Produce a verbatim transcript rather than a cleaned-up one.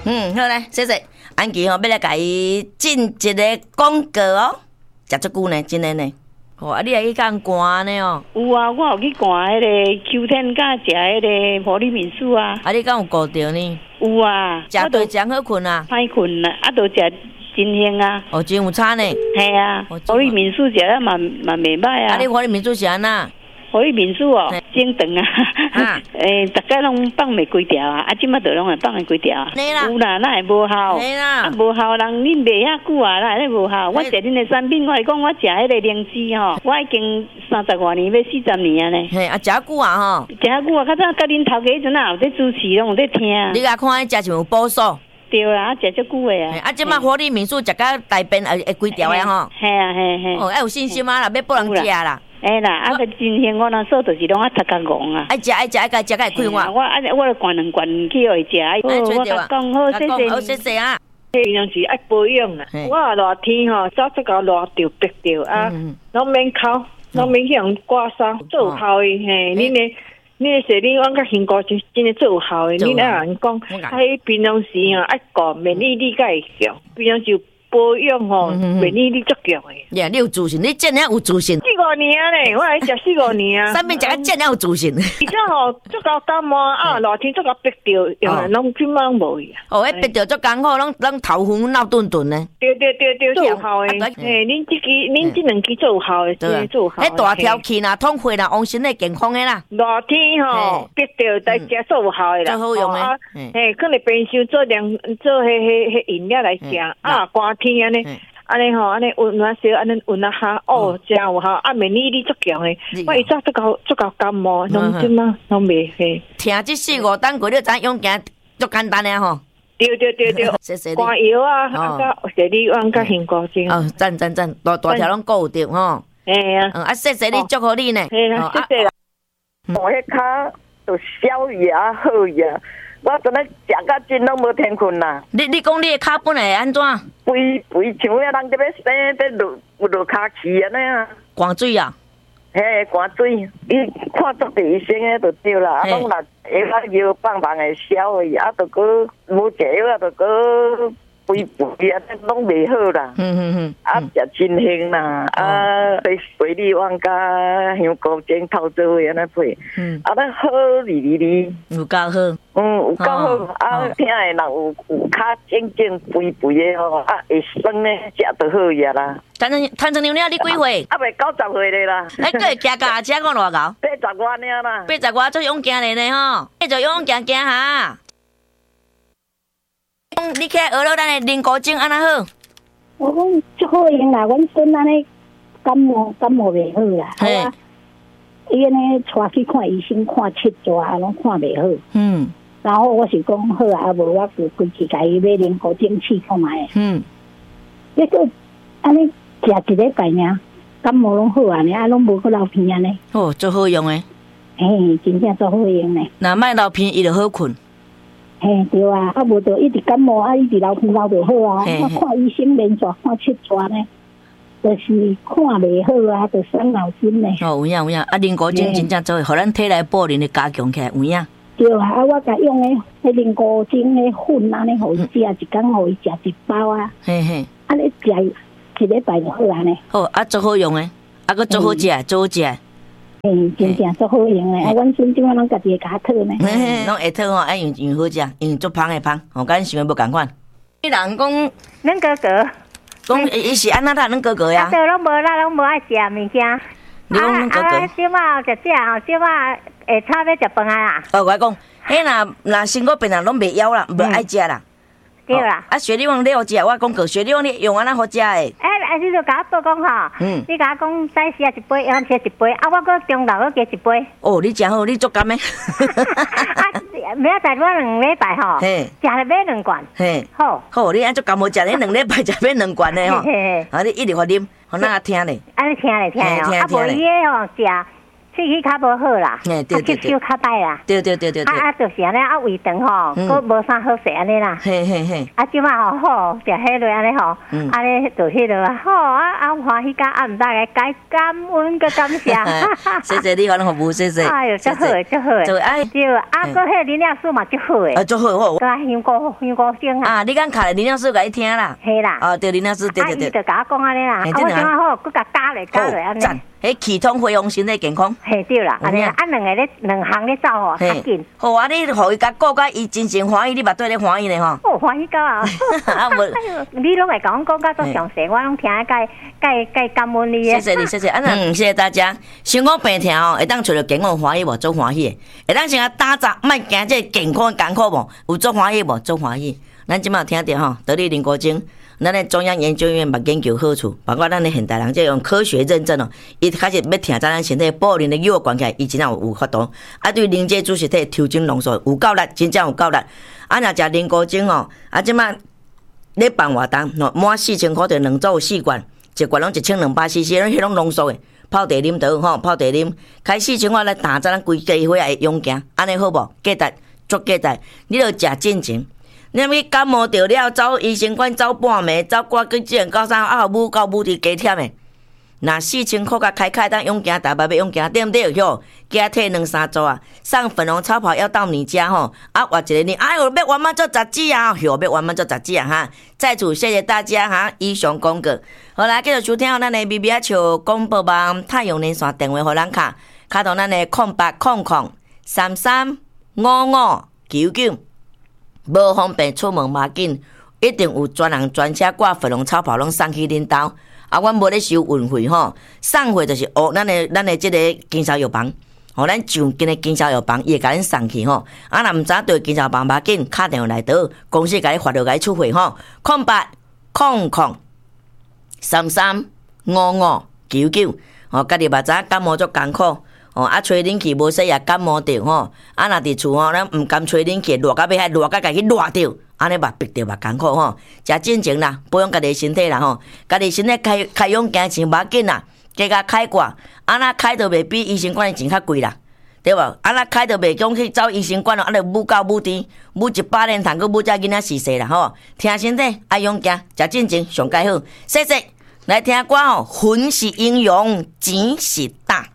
嗯，好嘞，谢谢。安琪吼，要来甲伊进一个广告哦，食足久呢，真诶呢。哦，啊，你还去干寒呢哦？ 有啊，我有去寒迄个秋天，甲食迄个普利民宿啊。 啊，你敢有顾着呢？ 有啊， 食对真好困啊。 歹困啦，啊，都食真香啊。 哦，真有差呢。 系啊，普利民宿食了嘛嘛袂歹啊。 啊，你普利民宿是安那？ 普利民宿哦，整顿啊，诶，大家拢放袂规条啊，啊，即马都拢会放会规条啊。有啦，那会无效。 系啦， 啊，无效人恁卖遐久啊，那会无效。我食恁的产品，我是讲我食迄个灵芝吼，我已经三十外年，要四十年啊呢。 嘿，啊，食久啊吼。 食久啊，较早甲恁头家迄阵啊，有在主持，拢有在听。 你甲看伊食就有补数。 对啦，啊，食足久的啊。 啊，即马普利民宿食到大便会会规条的吼。 系啊，系系。 哦，要有信心啊啦，要拨人食啦。 哎啦，啊个真香，我那说就是拢啊头壳戆啊。 爱食爱食爱甲食甲会开我。 我啊我咧灌两罐去互伊食。哦，我甲讲好，谢谢。 好，谢谢啊。 平常时爱保养啦。我热天吼，早出甲热着逼着啊，拢免哭，拢免去用刮痧，做有效诶。嘿，恁诶，恁诶说恁往甲辛苦真真诶做有效诶。恁爱人讲，啊，迄平常时吼爱顾免疫力甲会强，平常时。保养吼，免疫力足强诶。 呀，你有自信，你真了有自信。 四五年咧，我来食四五年啊。 上面食个真了有自信。 而且吼，足够感冒啊，热天足够逼着，用拢即满无去啊。 哦，迄逼着足艰苦，拢拢头昏闹顿顿呢。 对对对对，做有效诶。嘿，恁即支恁即两支做有效诶，真做有效。 迄大条气啦，痛血啦，往身体健康诶啦。 热天吼，逼着在食做有效诶啦。 最好用诶。 嘿，可能平时做凉做迄迄迄饮料来食啊，寒天安尼。安尼吼，安尼温啊烧，安尼温啊下，哦，真有效，啊免疫力足强诶。我以前足够足够感冒，拢即嘛拢袂嘿。 听即四五档过，你知用行足简单诶吼。 对对对对， 谢谢你。 刮药啊，啊甲谢你往甲杏果精。 哦，赞赞赞，大大条拢顾有着吼。 嘿啊， 嗯啊，谢谢你，祝福你呢。 嘿啦，谢谢啦。我迄骹就消牙好牙。我真诶食甲真拢无天困啦。 你你讲你诶骹本来安怎？ 肥肥像遐人伫要生在落落骹气安尼啊。 寒水啊？ 嘿，寒水，伊看足地医生诶就对啦，啊，拢若下啊药放放会消诶，啊，着搁无食药啊，着搁肥肥啊，拢袂好啦。嗯嗯嗯。啊，食真香啦，啊，水水里往甲香菇精泡做伙安尼配，嗯，啊，咱好哩哩哩， 有够好。 嗯，有够好，啊，听诶人有有较正正肥肥诶吼，啊，会酸诶，食着好呀啦。 谭成谭成娘娘，你几岁？ 啊，袂九十岁咧啦。 哎，个会行驾车讲偌高？ 八十外尔啦。 八十外做勇行咧呢吼，你就勇行行下。你起来学了咱的灵骨精安那好？ 我讲足好用啦，阮孙安尼感冒感冒袂好啦， 嘿， 伊安尼带去看医生看七抓，拢看袂好。嗯。然后我是讲好啊，无我就规去甲伊买灵骨精试看卖。嗯。结果安尼食一礼拜尔，感冒拢好安尼，啊拢无去流鼻安尼。 哦，足好用诶。 嘿，真正足好用呢。 若莫流鼻，伊就好困。 嘿，对啊，啊无就一直感冒，啊一直流鼻流袂好啊。我看医生连续看七抓呢，就是看袂好啊，就伤脑筋呢。 哦，有影有影，啊灵骨精真正做会，互咱体内保能的加强起来，有影。 对啊，啊我甲用诶，迄灵骨精诶粉安尼，互伊食一工，互伊食一包啊。嘿嘿，啊你食一礼拜就好安尼。 好，啊足好用诶，啊佫足好食，足好食。 嗯，真正足好用诶！啊，阮孙即摆拢家己会甲讨呢， 拢会讨吼，爱用用好食，用足芳诶芳，吼，甲恁想诶无共款。你人讲， 恁哥哥， 讲伊是安怎啦？恁哥哥呀？ 啊，对，拢无啦，拢无爱食物件。 你讲恁哥哥？ 啊，即摆食食吼，即摆会差要食饭啊啦。 哦，我讲，迄若若身躯病人拢袂枵啦，无爱食啦。 对啦。 啊，雪莉旺你好食，我讲过雪莉旺你用安怎好食诶？ 哎哎，你就甲我报讲吼，嗯，你甲我讲早时啊一杯，晚时一杯，啊，我搁中昼搁加一杯。 哦，你真好，你足甘诶。 啊，明仔载我两礼拜吼，食了买两罐。嘿，好， 好，你安足甘好食，你两礼拜食买两罐诶吼。啊，你一直互啉，互咱听咧。 安尼听咧听咧，啊，无伊诶吼食喙齿较无好啦， 嘿对对对， 吸收较歹啦， 对对对对对， 啊啊就是安尼啊胃肠吼，佫无啥好势安尼啦， 嘿嘿嘿， 啊即马吼好食迄落安尼吼，安尼就迄落啊好啊啊欢喜甲啊毋知个该感恩个感谢， 谢谢你，可能服务，谢谢， 哎呦，真好诶，真好诶， 对，哎， 对，啊佫迄林亮素嘛真好诶， 啊，真好好， 甲香菇香菇精啊， 啊，你敢卡林亮素甲伊听啦， 嘿啦， 哦，对林亮素，对对对， 啊伊就甲我讲安尼啦，啊我怎啊好，佫甲加落加落安尼。 迄气通恢复身体健康， 嘿对啦，安尼啊，两个咧两项咧走吼，较紧。 好啊，你互伊甲顾甲伊真正欢喜，你嘛对咧欢喜咧吼。 哦，欢喜到啊！啊无，你拢会甲我讲甲足详细，我拢听甲甲甲感恩你。 谢谢你，谢谢，嗯，谢谢大家。想讲病痛哦，会当找着健康欢喜无？足欢喜的，会当先啊打杂，莫惊这健康艰苦无？有足欢喜无？足欢喜。咱即马听着吼，得力林国精。咱的中央研究院嘛研究好处，包括咱的现代人，即用科学认证哦，伊开始要听咱身体保龄的药管起来，伊真正有有法度。啊，对凝结主食体抽精浓缩有够力，真正有够力。啊，若食灵菇精哦，啊，即马咧放活动，满四千块就两组四罐，一罐拢一千两百 C C， 迄拢浓缩的，泡茶啉倒吼，泡茶啉，开四千块来打咱规家伙的勇行，安尼好无？价值足价值，你著食进前。你去感冒着了，走医生馆走半暝，走挂去只到啥啊？母到母伫加忝的，那四千块甲开开当勇行，大白要勇行，对不对？哟，加摕两三组啊，上粉红超跑要到你家吼，啊，我一个你，哎呦，要完满做杂志啊，哟，要完满做杂志啊哈！再次谢谢大家哈，以上广告。好啦，继续收听咱的 B B 啊笑广播网太阳连线电话互咱卡，卡到咱的空八空空三三五五九九。无方便出门嘛紧，一定有专人专车挂粉红超跑拢送去恁兜。啊，阮无咧收运费吼，送货就是哦，咱的咱的即个经销药房，吼，咱上近的经销药房伊会甲恁送去吼。啊，若毋知对经销药房嘛紧，敲电话来倒，公司甲你发落甲你出货吼，空八空空三三五五九九，吼，家己嘛知感冒足艰苦。哦，啊，吹冷气无洗也感冒着吼，啊，若伫厝吼，咱毋甘吹冷气，热到要遐热到家己热着，安尼嘛逼着嘛艰苦吼。食进前啦，保养家己身体啦吼，家己身体开开勇行钱无要紧啦，加甲开挂，安那开着袂比医生馆的钱较贵啦，对无？安那开着袂讲去走医生馆咯，安尼母狗母猪，母一百年通，佮母只囡仔死死啦吼。听身体爱勇行，食进前上介好，谢谢。来听歌吼，魂是英雄，钱是大。